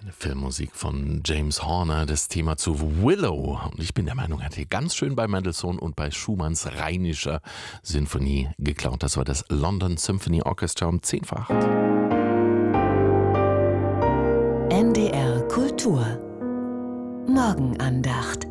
Filmmusik von James Horner, das Thema zu Willow. Und ich bin der Meinung, er hat hier ganz schön bei Mendelssohn und bei Schumanns Rheinischer Sinfonie geklaut. Das war das London Symphony Orchestra um 10 vor 8. NDR Kultur Morgenandacht.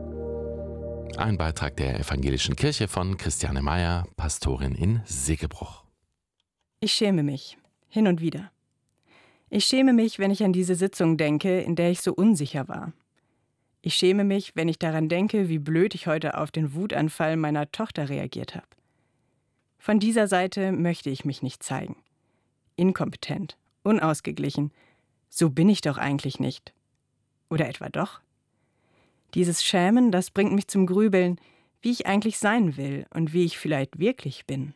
Ein Beitrag der Evangelischen Kirche von Christiane Meyer, Pastorin in Segebruch. Ich schäme mich, hin und wieder. Ich schäme mich, wenn ich an diese Sitzung denke, in der ich so unsicher war. Ich schäme mich, wenn ich daran denke, wie blöd ich heute auf den Wutanfall meiner Tochter reagiert habe. Von dieser Seite möchte ich mich nicht zeigen. Inkompetent, unausgeglichen. So bin ich doch eigentlich nicht. Oder etwa doch? Dieses Schämen, das bringt mich zum Grübeln, wie ich eigentlich sein will und wie ich vielleicht wirklich bin.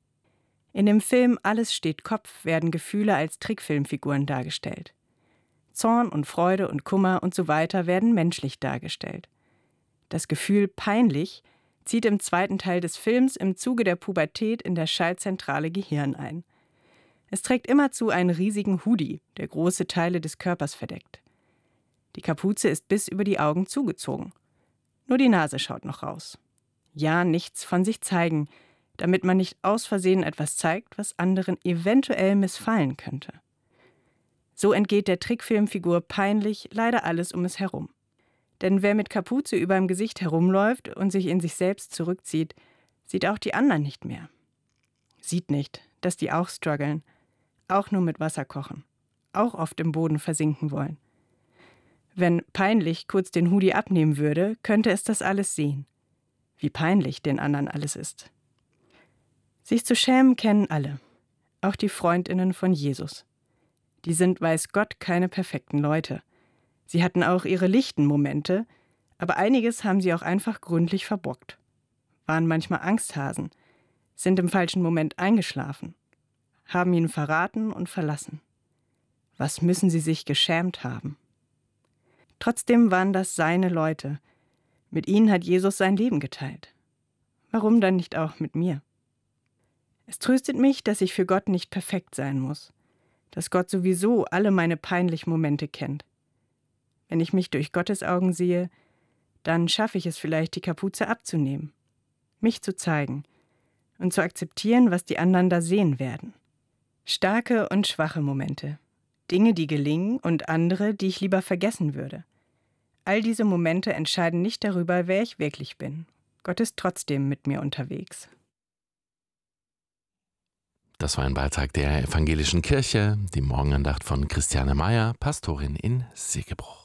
In dem Film Alles steht Kopf werden Gefühle als Trickfilmfiguren dargestellt. Zorn und Freude und Kummer und so weiter werden menschlich dargestellt. Das Gefühl peinlich zieht im zweiten Teil des Films im Zuge der Pubertät in das schaltzentrale Gehirn ein. Es trägt immerzu einen riesigen Hoodie, der große Teile des Körpers verdeckt. Die Kapuze ist bis über die Augen zugezogen. Nur die Nase schaut noch raus. Ja, nichts von sich zeigen, damit man nicht aus Versehen etwas zeigt, was anderen eventuell missfallen könnte. So entgeht der Trickfilmfigur peinlich leider alles um es herum. Denn wer mit Kapuze über dem Gesicht herumläuft und sich in sich selbst zurückzieht, sieht auch die anderen nicht mehr. Sieht nicht, dass die auch strugglen, auch nur mit Wasser kochen, auch oft im Boden versinken wollen. Wenn peinlich kurz den Hoodie abnehmen würde, könnte es das alles sehen. Wie peinlich den anderen alles ist. Sich zu schämen kennen alle, auch die Freundinnen von Jesus. Die sind, weiß Gott, keine perfekten Leute. Sie hatten auch ihre lichten Momente, aber einiges haben sie auch einfach gründlich verbockt. Waren manchmal Angsthasen, sind im falschen Moment eingeschlafen, haben ihn verraten und verlassen. Was müssen sie sich geschämt haben? Trotzdem waren das seine Leute. Mit ihnen hat Jesus sein Leben geteilt. Warum dann nicht auch mit mir? Es tröstet mich, dass ich für Gott nicht perfekt sein muss, dass Gott sowieso alle meine peinlichen Momente kennt. Wenn ich mich durch Gottes Augen sehe, dann schaffe ich es vielleicht, die Kapuze abzunehmen, mich zu zeigen und zu akzeptieren, was die anderen da sehen werden. Starke und schwache Momente, Dinge, die gelingen und andere, die ich lieber vergessen würde. All diese Momente entscheiden nicht darüber, wer ich wirklich bin. Gott ist trotzdem mit mir unterwegs. Das war ein Beitrag der Evangelischen Kirche, die Morgenandacht von Christiane Meyer, Pastorin in Segebruch.